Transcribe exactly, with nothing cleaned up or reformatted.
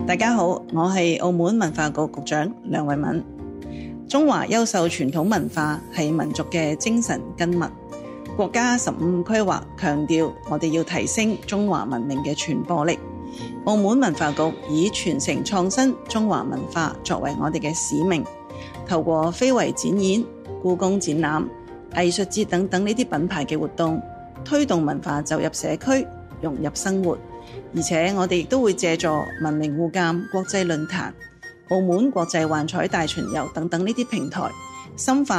大家好，我係澳門文化局局長梁慧敏。中華優秀傳統文化係民族嘅精神根脈。國家十五規劃強調，我哋要提升中華文明嘅傳播力。澳門文化局以傳承創新中華文化作為我哋嘅使命，透過非遺展演、故宮展覽、藝術節等等呢啲品牌嘅活動，推動文化走入社區，融入生活。而且我哋亦都會借助文明互鑒國際論壇、澳門國際幻彩大巡遊等等呢啲平台，深化